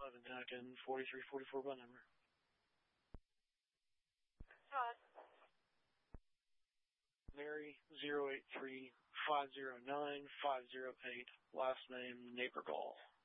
Duncan, 4344 by number. Todd. Mary, 083-509-508, last name Napergall.